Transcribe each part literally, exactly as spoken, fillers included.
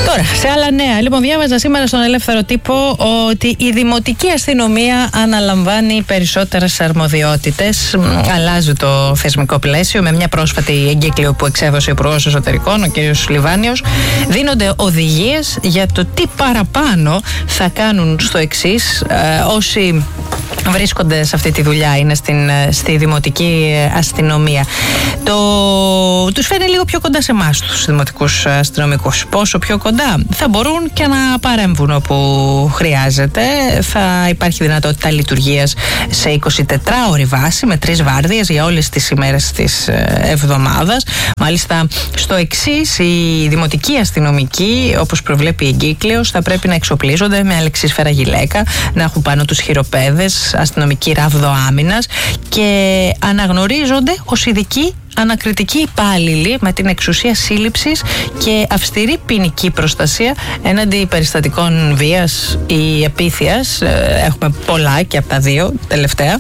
Τώρα, σε άλλα νέα. Λοιπόν, διάβαζα σήμερα στον Ελεύθερο Τύπο ότι η Δημοτική Αστυνομία αναλαμβάνει περισσότερες αρμοδιότητες. Αλλάζει το θεσμικό πλαίσιο με μια πρόσφατη εγκύκλιο που εξέδωσε ο Υπουργός Εσωτερικών, ο κ. Λιβάνιος. Δίνονται οδηγίες για το τι παραπάνω θα κάνουν στο εξής ε, όσοι βρίσκονται σε αυτή τη δουλειά, είναι στην, στη Δημοτική Αστυνομία. Το, τους φέρνει λίγο πιο κοντά σε εμάς τους δημοτικούς αστυνομικούς. Πόσο πιο κοντά? Θα μπορούν και να παρέμβουν όπου χρειάζεται. Θα υπάρχει δυνατότητα λειτουργίας σε εικοσιτετράωρη βάση με τρεις βάρδιες για όλες τις ημέρες της εβδομάδας. Μάλιστα στο εξής, οι δημοτικοί αστυνομικοί, όπως προβλέπει η εγκύκλειος, θα πρέπει να εξοπλίζονται με αλεξίσφαιρα γυλαίκα, να έχουν πάνω τους χειροπέδες, αστυνομική ράβδο άμυνας και αναγνωρίζονται ως ειδικοί ανακριτικοί υπάλληλοι με την εξουσία σύλληψης και αυστηρή ποινική προστασία έναντι περιστατικών βίας ή επίθειας. Έχουμε πολλά και από τα δύο τελευταία.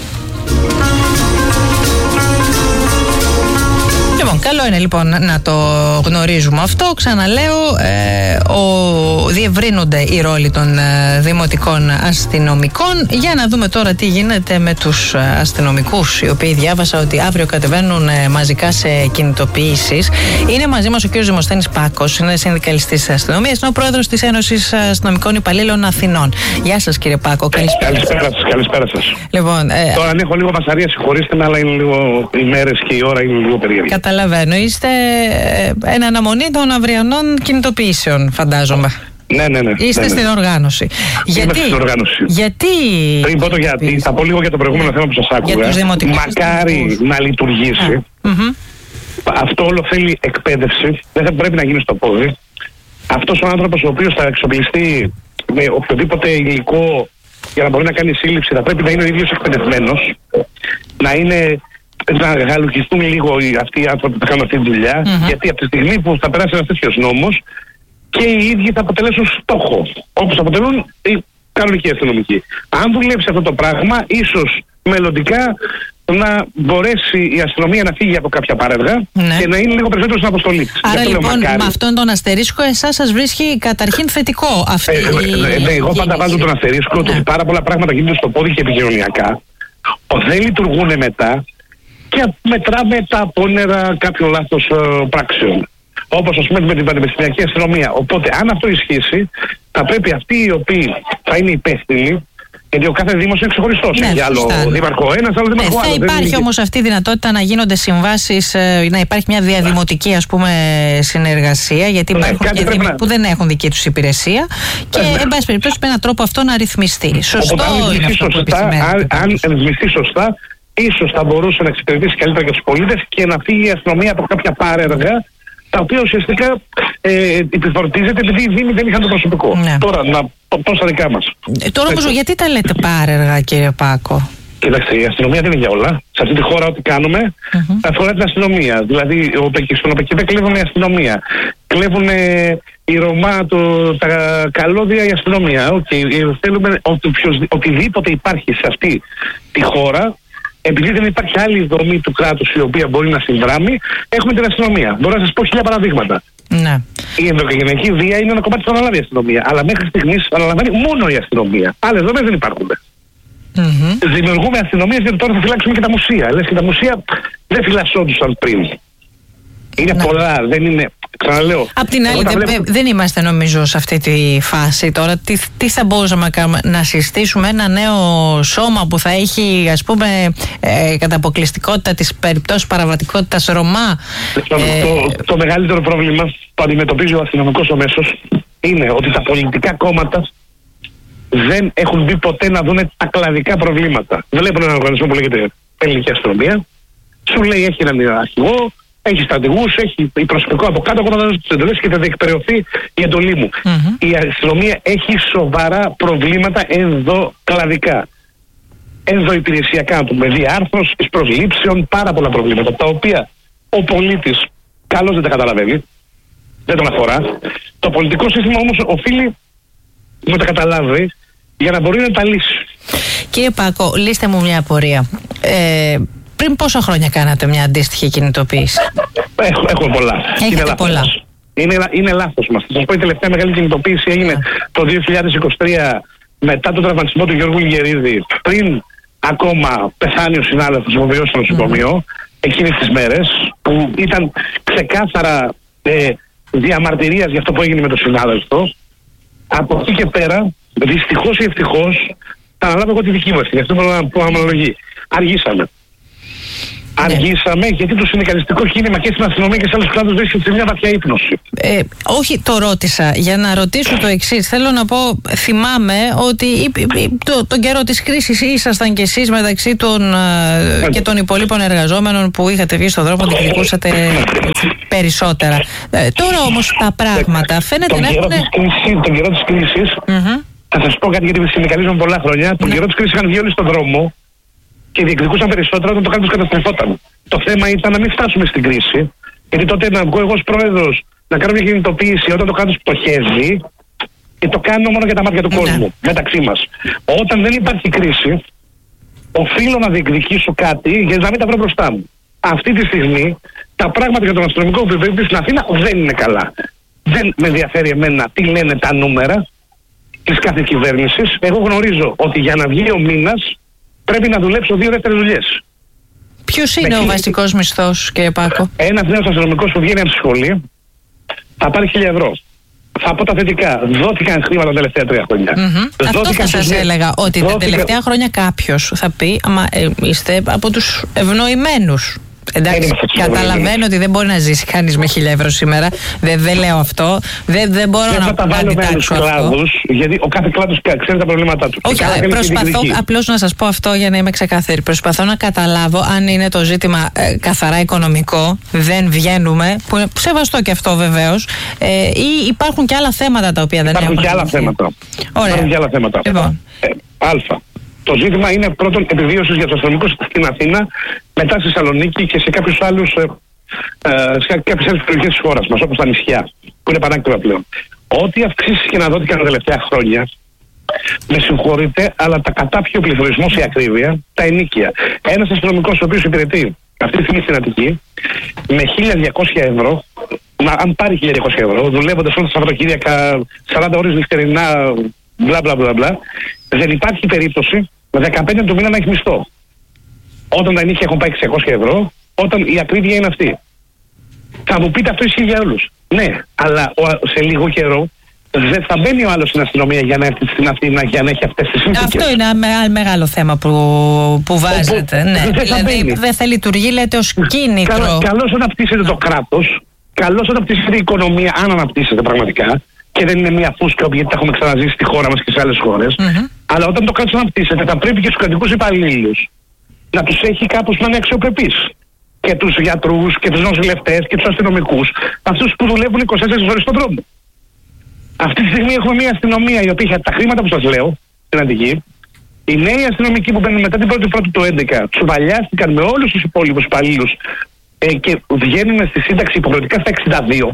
Λοιπόν, καλό είναι λοιπόν να το γνωρίζουμε αυτό. Ξαναλέω, ε, ο, διευρύνονται οι ρόλοι των ε, δημοτικών αστυνομικών. Για να δούμε τώρα τι γίνεται με τους αστυνομικούς, οι οποίοι διάβασα ότι αύριο κατεβαίνουν ε, μαζικά σε κινητοποιήσεις. Είναι μαζί μας ο κ. Δημοσθένης Πάκος, είναι συνδικαλιστής της αστυνομίας, είναι ο πρόεδρος της Ένωσης Αστυνομικών Υπαλλήλων Αθηνών. Γεια σας, κύριε Πάκο. Καλησπέρα. Καλησπέρα σας. Καλησπέρα σας. Λοιπόν, ε, τώρα αν έχω λίγο βασαρία, συγχωρήστε με, αλλά είναι λίγο οι μέρες και η ώρα είναι λίγο περίεργη. Καταλαβαίνω. Είστε εν αναμονή των αυριανών κινητοποιήσεων, φαντάζομαι. Ναι, ναι, ναι. Είστε ναι, ναι. στην οργάνωση. Γιατί, στην οργάνωση. γιατί. Πριν πω το γιατί, θα πω λίγο για το προηγούμενο θέμα που σας άκουγα. Μακάρι να λειτουργήσει. Mm-hmm. Αυτό όλο θέλει εκπαίδευση. Δεν θα πρέπει να γίνει στο πόδι. Αυτός ο άνθρωπος ο οποίος θα εξοπλιστεί με οποιοδήποτε υλικό για να μπορεί να κάνει σύλληψη, θα πρέπει να είναι ο ίδιος εκπαιδευμένος. Να είναι. Να γαλουχιστούν λίγο αυτοί οι άνθρωποι που θα κάνουν αυτή τη δουλειά, mm-hmm. γιατί από τη στιγμή που θα περάσει ένας τέτοιος νόμος και οι ίδιοι θα αποτελέσουν στόχο, όπως αποτελούν οι κανονικοί αστυνομικοί. Αν δουλέψει αυτό το πράγμα, ίσως μελλοντικά να μπορέσει η αστυνομία να φύγει από κάποια παρέργα ναι. και να είναι λίγο περισσότερο στην αποστολή της. Άρα λοιπόν με αυτόν τον αστερίσκο εσάς σας βρίσκει καταρχήν θετικό αυτή ε, η... ε, ναι, εγώ πάντα βάζω τον αστερίσκο ναι. ότι πάρα πολλά πράγματα γίνονται στο πόδι και επικοινωνιακά. Δεν λειτουργούν μετά και μετράμε τα απόνερα κάποιων λάθος ε, πράξεων. Όπως ας πούμε με την πανεπιστημιακή αστυνομία. Οπότε αν αυτό ισχύσει, θα πρέπει αυτοί οι οποίοι θα είναι υπεύθυνοι, γιατί ο κάθε δήμος είναι ξεχωριστός. Ναι, έχει άλλο δήμαρχο ένας, άλλο δήμαρχο ναι, άλλο. Θα υπάρχει όμως αυτή η δυνατότητα να γίνονται συμβάσεις, να υπάρχει μια διαδημοτική ας πούμε συνεργασία, γιατί ναι, υπάρχουν και δήμοι να... που δεν έχουν δική τους υπηρεσία και εν πάση περιπτώσει με έναν τρόπο αυτό να ρυθμιστεί. Σωστό είναι αυτό που επισημαίνετε. Αν ρυθμιστεί σωστά, ίσως θα μπορούσε να εξυπηρετήσει καλύτερα για τους πολίτες και να φύγει η αστυνομία από κάποια πάρεργα τα οποία ουσιαστικά ε, επιφορτίζεται επειδή οι δήμοι δεν είχαν το προσωπικό. Ναι. Τώρα, να πω στα δικά μας. Ε, τώρα όμως, γιατί τα λέτε πάρεργα, κύριε Πάκο? Κοιτάξτε, η αστυνομία δεν είναι για όλα. Σε αυτή τη χώρα, ό,τι κάνουμε mm-hmm. αφορά την αστυνομία. Δηλαδή, στον ΟΠΕΚΙΔΕ κλέβουν η αστυνομία. Κλέβουν η Ρωμά, το, τα καλώδια η αστυνομία. Okay. Θέλουμε οτι, οτιδήποτε υπάρχει σε αυτή τη χώρα. Επειδή δεν υπάρχει άλλη δομή του κράτους η οποία μπορεί να συνδράμει, έχουμε την αστυνομία. Μπορώ να σας πω χίλια παραδείγματα. Ναι. Η ενδοοικογενειακή βία είναι ένα κομμάτι που αναλάβει η αστυνομία. Αλλά μέχρι στιγμής αναλαμβάνει μόνο η αστυνομία. Άλλες δομές δεν υπάρχουν. Mm-hmm. Δημιουργούμε αστυνομίες γιατί τώρα θα φυλάξουμε και τα μουσεία. Λες και τα μουσεία δεν φυλασσόντουσαν πριν. Είναι ναι. πολλά, δεν είναι. Ξαναλέω. Απ' την άλλη, δεν, βλέπω... δεν είμαστε νομίζω σε αυτή τη φάση τώρα. Τι, τι θα μπορούσαμε να κάνουμε, να συστήσουμε ένα νέο σώμα που θα έχει, ας πούμε, ε, κατά αποκλειστικότητα της περιπτώσης παραβατικότητας Ρωμά. Ε... Το, το μεγαλύτερο πρόβλημα που αντιμετωπίζει ο αστυνομικός ο μέσος είναι ότι τα πολιτικά κόμματα δεν έχουν μπει ποτέ να δουν τα κλαδικά προβλήματα. Βλέπουν έναν οργανισμό που λέγεται Ελληνική Αστυνομία, σου λέει έχει έναν αρχηγό. Έχει στρατηγούς, έχει προσωπικό από κάτω, ακόμα να δώσει τις εντολές και θα διεκπεραιωθεί η εντολή μου. Mm-hmm. Η αστυνομία έχει σοβαρά προβλήματα ενδοκλαδικά. Ενδοϊπηρεσιακά, να πούμε, διάρθρωσης, προσλήψεων, πάρα πολλά προβλήματα, τα οποία ο πολίτης καλώς δεν τα καταλαβαίνει, δεν τον αφορά. Το πολιτικό σύστημα όμως οφείλει να τα καταλάβει για να μπορεί να τα λύσει. Κύριε Πάκο, λύστε μου μια απορία. Ε, Πριν πόσα χρόνια κάνατε μια αντίστοιχη κινητοποίηση? Έχω, έχω πολλά. Έχετε πολλά. Είναι, είναι λάθος μας. Θα σας πω, η τελευταία μεγάλη κινητοποίηση έγινε το δύο χιλιάδες είκοσι τρία μετά τον τραυματισμό του Γιώργου Λιγερίδη, πριν ακόμα πεθάνει ο συνάδελφος που βιώσει στο νοσοκομείο, εκείνες τις μέρες, που ήταν ξεκάθαρα ε, διαμαρτυρίας για αυτό που έγινε με τον συνάδελφο. Από εκεί και πέρα, δυστυχώς ή ευτυχώς, θα αναλάβω εγώ τη δική μας, γι' αυτό που αναλογεί. Αργήσαμε. Αργήσαμε γιατί το συνδικαλιστικό κίνημα και στην αστυνομία και σε άλλους κλάδους βρίσκεται σε μια βαθιά ύπνωση. Ε, όχι, το ρώτησα. Για να ρωτήσω το εξής. Θέλω να πω, θυμάμαι ότι το, τον καιρό της κρίσης ήσασταν κι εσείς μεταξύ των ε, και των υπολείπων εργαζόμενων που είχατε βγει στον δρόμο, διεκδικούσατε περισσότερα. Ε, τώρα όμως τα πράγματα φαίνεται να έχουν... Τον καιρό της κρίσης, mm-hmm. θα σας πω κάτι γιατί συνδικαλίζομαι πολλά χρόνια. Τον mm-hmm. καιρό της κρίσης είχαν βγει όλοι στον δρόμο και διεκδικούσαν περισσότερα όταν το κράτος καταστρεφόταν. Το θέμα ήταν να μην φτάσουμε στην κρίση, γιατί τότε να βγω εγώ ως πρόεδρος να κάνω μια κινητοποίηση όταν το κράτος πτωχεύει, και το κάνω μόνο για τα μάτια του κόσμου, ναι. μεταξύ μας. Όταν δεν υπάρχει κρίση, οφείλω να διεκδικήσω κάτι για να μην τα βρω μπροστά μου. Αυτή τη στιγμή τα πράγματα για τον αστυνομικό που επιβαίνει στην Αθήνα δεν είναι καλά. Δεν με ενδιαφέρει εμένα τι λένε τα νούμερα της κάθε κυβέρνησης. Εγώ γνωρίζω ότι για να βγει ο μήνας πρέπει να δουλέψω δύο δεύτερες δουλειές. Ποιος είναι με ο βασικός μισθός, κύριε Πάκο? Ένας νέος αστυνομικός που βγαίνει από τη σχολή θα πάρει χίλια ευρώ. Θα πω τα θετικά. Δόθηκαν χρήματα τα τελευταία τρία χρόνια. Mm-hmm. Αυτό θα σας έλεγα. Ότι δόθηκα... τα τελευταία χρόνια κάποιος θα πει, άμα ε, είστε από τους ευνοημένους. Εντάξει, καταλαβαίνω ότι δεν μπορεί να ζήσει κανείς με χίλια ευρώ σήμερα. Δεν, δεν λέω αυτό. Δεν, δεν μπορώ δεν να, τα να αντιτάξω αυτό. Κλάδους, γιατί ο κάθε κλάδος ξέρει τα προβλήματά του. Όχι, ε, προσπαθώ απλώς να σας πω αυτό για να είμαι ξεκάθαρη. Προσπαθώ να καταλάβω αν είναι το ζήτημα ε, καθαρά οικονομικό. Δεν βγαίνουμε. Που είναι σεβαστό και αυτό βεβαίως. Ε, ή υπάρχουν και άλλα θέματα τα οποία δεν υπάρχουν έχουν. Και άλλα θέματα. Υπάρχουν και άλλα θέματα. Λοιπόν. Ε, α. Το ζήτημα είναι πρώτον επιβίωσης για τους αστυνομικούς στην Αθήνα, μετά στη Θεσσαλονίκη και σε κάποιους άλλους, ε, ε, σε κάποιες άλλες περιοχές της χώρας μας, όπως τα νησιά, που είναι πανάκτηρα πλέον. Ό,τι αυξήσεις και να δόθηκαν τα τελευταία χρόνια, με συγχωρείτε, αλλά τα κατάπιε ο πληθωρισμός, η ακρίβεια, τα ενίκια. Ένας αστυνομικός ο οποίος υπηρετεί αυτή τη στιγμή στην Αττική, με χίλια διακόσια ευρώ, να, αν πάρει χίλια διακόσια ευρώ, δουλεύοντας όλα τα Σαββατοκύριακα, σαράντα ώρες νυχτερινά, μπλα μπλα μπλα μπλα, δεν υπάρχει περίπτωση δεκαπέντε του μήνα να έχει μισθό. Όταν τα ενίκια έχουν πάει εξακόσια ευρώ, όταν η ακρίβεια είναι αυτή. Θα μου πείτε αυτό ισχύει για όλους. Ναι, αλλά σε λίγο καιρό δεν θα μπαίνει ο άλλος στην αστυνομία για να έρθει στην Αθήνα για να έχει αυτές τις συνθήκες. Αυτό είναι ένα μεγάλο θέμα που, που βάζετε. Ναι. Δεν θα, δηλαδή, δεν θα λειτουργεί, λέτε, ως κίνητρο. Καλώς, καλώς αναπτύσσεται το κράτος, καλώς αναπτύσσεται η οικονομία, αν αναπτύσσεται πραγματικά. Και δεν είναι μια φούσκα γιατί τα έχουμε ξαναζήσει στη χώρα μας και σε άλλες χώρες. Mm-hmm. Αλλά όταν το κράτος αναπτύσσεται, θα πρέπει και στους κρατικούς υπαλλήλους να τους έχει κάπως να είναι αξιοπρεπείς. Και τους γιατρούς και τους νοσηλευτές και τους αστυνομικούς, αυτούς που δουλεύουν είκοσι τέσσερις ώρες στον δρόμο. Αυτή τη στιγμή έχουμε μια αστυνομία η οποία έχει τα χρήματα που σας λέω στην Αττική. Οι νέοι αστυνομικοί που μπαίνουν μετά την πρώτη πρώτη του έντεκα τσουβαλιάστηκαν με όλους τους υπόλοιπους υπαλλήλους ε, και βγαίνουν στη σύνταξη υποχρεωτικά στα εξήντα δύο.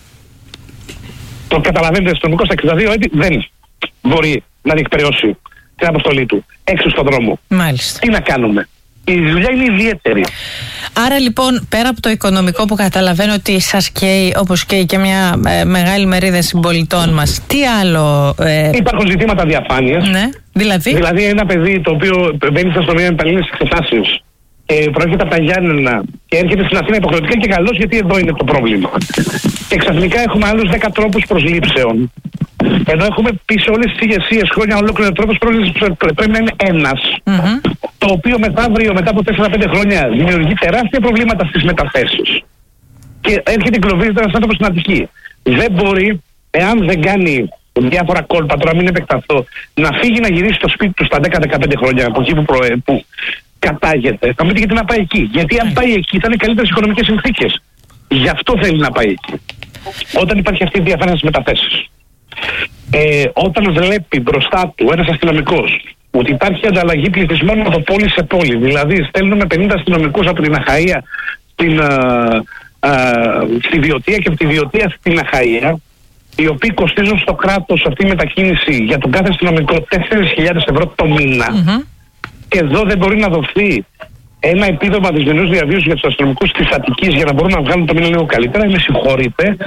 Το καταλαβαίνετε, αστυνομικό στα εξήντα δύο έτη δεν μπορεί να διεκπαιρεώσει την αποστολή του έξω στον δρόμο. Μάλιστα. Τι να κάνουμε? Η δουλειά είναι ιδιαίτερη. Άρα λοιπόν, πέρα από το οικονομικό που καταλαβαίνω ότι σας καίει, όπως καίει και μια ε, μεγάλη μερίδα συμπολιτών μας, τι άλλο... Ε... Υπάρχουν ζητήματα διαφάνειας. Ναι, δηλαδή. Δηλαδή ένα παιδί το οποίο μπαίνει στα αστυνομία με πανελλήνιες εξετάσεις και προέρχεται από τα Γιάννενα και έρχεται στην Αθήνα υποχρεωτικά και καλώς, γιατί εδώ είναι το πρόβλημα. Και ξαφνικά έχουμε άλλους δέκα τρόπους προσλήψεων. Ενώ έχουμε πει σε όλες τις ηγεσίες χρόνια ολόκληρο τρόπος πρόσληψης πρέπει να είναι ένας. Mm-hmm. Το οποίο μεθαύριο, μετά από τέσσερα πέντε χρόνια, δημιουργεί τεράστια προβλήματα στις μεταθέσεις. Και έρχεται η κλωβίζεται ένας άνθρωπος στην Αττική. Δεν μπορεί, εάν δεν κάνει διάφορα κόλπα, τώρα μην επεκταθώ, να φύγει να γυρίσει στο σπίτι του στα δέκα δεκαπέντε χρόνια από εκεί που, προε, που κατάγεται. Θα μου πείτε γιατί να πάει εκεί. Γιατί αν πάει εκεί θα είναι καλύτερες οικονομικές συνθήκες. Γι' αυτό θέλει να πάει εκεί. Όταν υπάρχει αυτή η διαφάνεια στις μεταθέσεις. Ε, όταν βλέπει μπροστά του ένας αστυνομικός ότι υπάρχει ανταλλαγή πληθυσμών από πόλη σε πόλη, δηλαδή στέλνουμε πενήντα αστυνομικούς από την Αχαΐα στην, α, α, στη Βιωτία και από τη Βιωτία στην Αχαΐα, οι οποίοι κοστίζουν στο κράτος αυτή η μετακίνηση για τον κάθε αστυνομικό τέσσερις χιλιάδες ευρώ το μήνα, mm-hmm. και εδώ δεν μπορεί να δοθεί ένα επίδομα της γεννούς διαβίωσης για τους αστυνομικούς της Αττικής για να μπορούν να βγάλουν το μήνα λίγο καλύτερα, με συγχωρείτε,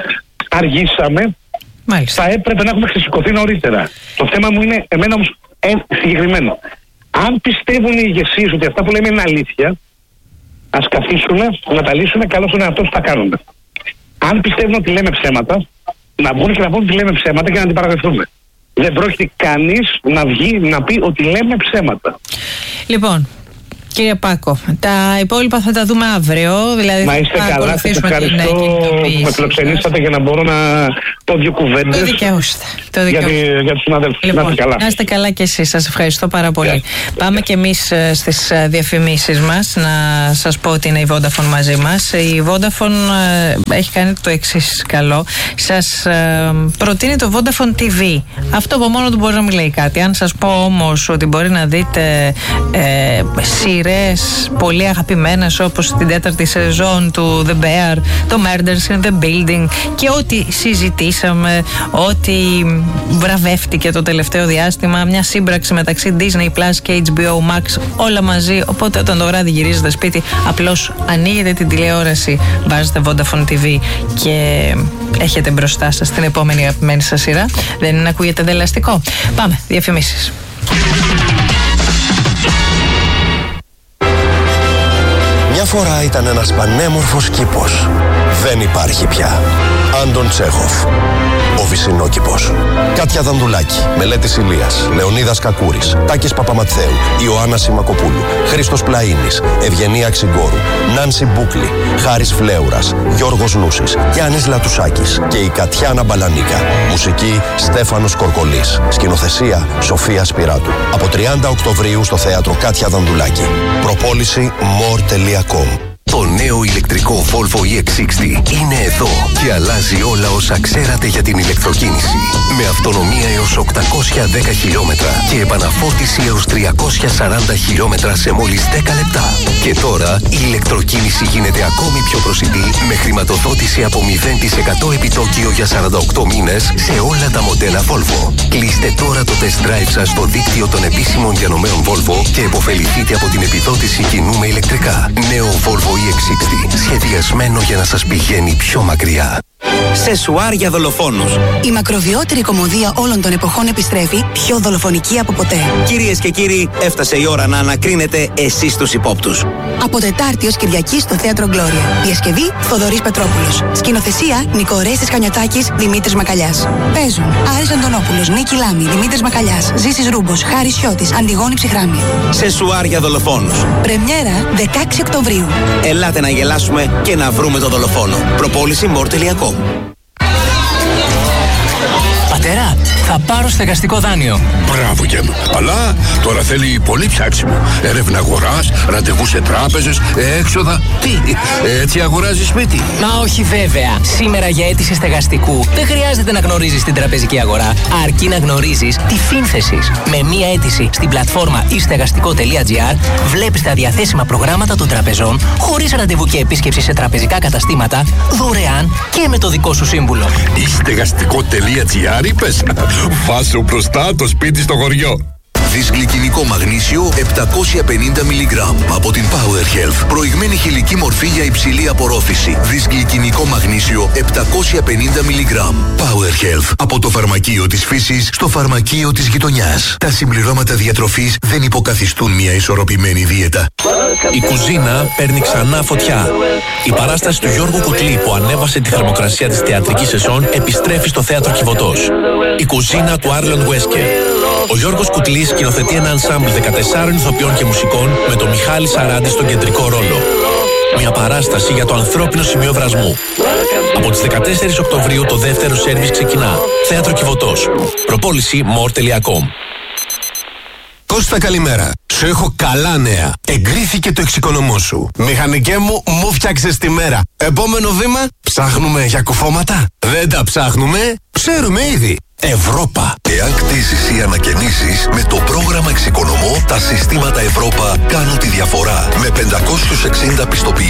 αργήσαμε. Μάλιστα. Θα έπρεπε να έχουμε ξεσηκωθεί νωρίτερα. Το θέμα μου είναι, εμένα όμως, ε, συγκεκριμένο. Αν πιστεύουν οι ηγεσίες ότι αυτά που λέμε είναι αλήθεια, ας καθίσουν να τα λύσουν, καλό στον εαυτό τους τα κάνουν. Αν πιστεύουν ότι λέμε ψέματα, να βγουν και να πούν ότι λέμε ψέματα και να αντιπαραδευτούμε. Δεν πρόκειται κανείς να βγει να πει ότι λέμε ψέματα. Λοιπόν, κύριε Πάκο, τα υπόλοιπα θα τα δούμε αύριο. Δηλαδή Μα είστε καλά, σας ευχαριστώ που με φιλοξενήσατε για να μπορώ να πω δύο κουβέντες. Το δικαιούστε. Το για, για τους συναδέλφους. Λοιπόν, να είστε καλά. Να είστε καλά κι εσείς. Σας ευχαριστώ πάρα πολύ. Yeah. Πάμε κι εμείς στις διαφημίσεις μας. Να σας πω ότι είναι η Vodafone μαζί μας. Η Vodafone έχει κάνει το εξής καλό. Σας προτείνει το Vodafone τι βι. Αυτό από μόνο του μπορεί να μην λέει κάτι. Αν σας πω όμως ότι μπορεί να δείτε ε, σειρές πολύ αγαπημένες όπως την τέταρτη σεζόν του The Bear, το Murders in the Building και ό,τι συζητήσαμε, ό,τι βραβεύτηκε το τελευταίο διάστημα, μια σύμπραξη μεταξύ Disney Plus και έιτς μπι ο Max, όλα μαζί. Οπότε όταν το βράδυ γυρίζετε σπίτι, απλώς ανοίγετε την τηλεόραση, βάζετε Vodafone τι βι και έχετε μπροστά σας την επόμενη αγαπημένη σας σειρά. Δεν είναι, ακούγεται δελαστικό? Πάμε, διαφημίσεις. Μια φορά ήταν ένας πανέμορφος κήπος. Δεν υπάρχει πια. Άντων Τσέχοφ. Ο Βυσσινόκηπος. Κάτια Δανδουλάκη, Μελέτης Ηλίας, Λεωνίδας Κακούρης, Τάκης Παπαματθέου, Ιωάννα Σιμακοπούλου, Χρήστος Πλαΐνης, Ευγενία Ξυγκόρου, Νάνση Μπούκλη, Χάρης Φλέουρας, Γιώργος Νούσης, Γιάννης Λατουσάκης και η Κατιάνα Μπαλανίκα. Μουσική Στέφανος Κορκολής. Σκηνοθεσία Σοφία Σπυράτου. Από τριάντα Οκτωβρίου στο θέατρο Κάτια Δανδουλάκη. Προπόληση more τελεία com. Το νέο ηλεκτρικό Volvo ι εξ εξήντα είναι εδώ και αλλάζει όλα όσα ξέρατε για την ηλεκτροκίνηση. Με αυτονομία έως οκτακόσια δέκα χιλιόμετρα και επαναφόρτιση έως τριακόσια σαράντα χιλιόμετρα σε μόλις δέκα λεπτά. Και τώρα η ηλεκτροκίνηση γίνεται ακόμη πιο προσιτή με χρηματοδότηση από μηδέν τοις εκατό επιτόκιο για σαράντα οκτώ μήνες σε όλα τα μοντέλα Volvo. Κλείστε τώρα το test drive σας στο δίκτυο των επίσημων διανομέων Volvo και επωφεληθείτε από την επιδότηση κοινού με ηλεκτρικά. Νέο Volvo ι εξ εξήντα, σχεδιασμένο για να σας πηγαίνει πιο μακριά. Σεσουάρ για δολοφόνους. Η μακροβιότερη κομμωδία όλων των εποχών επιστρέφει, πιο δολοφονική από ποτέ. Κυρίες και κύριοι, έφτασε η ώρα να ανακρίνετε εσείς τους υπόπτους. Από Τετάρτη ως Κυριακή στο Θέατρο Γκλώρια. Διασκευή Θοδωρής Πετρόπουλος. Σκηνοθεσία Νικορέστης Χανιωτάκης, Δημήτρης Μακαλιάς. Παίζουν Άρης Αντωνόπουλος, Νίκη Λάμη, Δημήτρης Μακαλιάς, Ζήσης Ρούμπος, Χάρης Σιώτης, Αντιγόνη Ψυχράμη. Σεσουάρ για δολοφόνους. Πρεμιέρα δεκαέξι Οκτωβρίου. Ελάτε να γελάσουμε και να βρούμε τον δολοφόνο. Προπόληση more τελεία com. Πατέρα, θα πάρω στεγαστικό δάνειο. Μπράβο για μου. Αλλά τώρα θέλει πολύ ψάξιμο. Έρευνα αγοράς, ραντεβού σε τράπεζες, έξοδα. Τι, έτσι αγοράζεις σπίτι? Μα όχι βέβαια. Σήμερα για αίτηση στεγαστικού δεν χρειάζεται να γνωρίζεις την τραπεζική αγορά, αρκεί να γνωρίζεις τη Φίνθεσης. Με μία αίτηση στην πλατφόρμα ι στεγαστικό τελεία τζι άρ βλέπεις τα διαθέσιμα προγράμματα των τραπεζών, χωρίς ραντεβού και επίσκεψη σε τραπεζικά καταστήματα, δωρεάν και με το δικό σου σύμβουλο. ι στεγαστικό τελεία τζι άρ είπες? Βάσου μπροστά το σπίτι στο χωριό. Δυσγλυκινικό μαγνήσιο επτακόσια πενήντα μιλιγκράμμ από την Power Health. Προηγμένη χηλική μορφή για υψηλή απορρόφηση. Δυσγλυκινικό μαγνήσιο επτακόσια πενήντα μιλιγκράμμ. Power Health. Από το φαρμακείο της φύσης στο φαρμακείο της γειτονιάς. Τα συμπληρώματα διατροφής δεν υποκαθιστούν μια ισορροπημένη δίαιτα. Η κουζίνα παίρνει ξανά φωτιά. Η παράσταση του Γιώργου Κουτλή που ανέβασε τη θερμοκρασία της θεατρικής σεζόν επιστρέφει στο θέατρο Κιβωτός. Η κουζίνα του Άρλον Βέσκερ. Ο Γιώργος Κουτλής σκηνοθετεί ένα ενσάμπλ δεκατεσσάρων ηθοποιών και μουσικών με τον Μιχάλη Σαράντη στον κεντρικό ρόλο. Μια παράσταση για το ανθρώπινο σημείο βρασμού. Από τις δεκατέσσερις Οκτωβρίου το δεύτερο σέρβις ξεκινά. Θέατρο Κιβωτός. Προπόληση more τελεία com. Κώστα, καλημέρα. Σου έχω καλά νέα. Εγκρίθηκε το εξοικονομώ σου. Μηχανικέ μου, μου φτιάξες τη μέρα. Επόμενο βήμα, ψάχνουμε για κουφώματα. Δεν τα ψάχνουμε, ξέρουμε ήδη. Ευρώπα. Εάν κτίσεις ή ανακαινήσεις, με το πρόγραμμα Εξοικονομώ, τα συστήματα Ευρώπα κάνουν τη διαφορά. Με πεντακόσιους εξήντα πιστοποιημένους